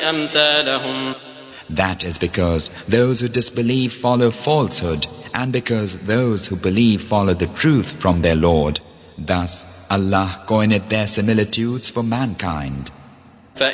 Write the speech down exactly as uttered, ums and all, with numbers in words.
أمثالهم. That is because those who disbelieve follow falsehood, and because those who believe follow the truth from their Lord. Thus Allah coined their similitudes for mankind.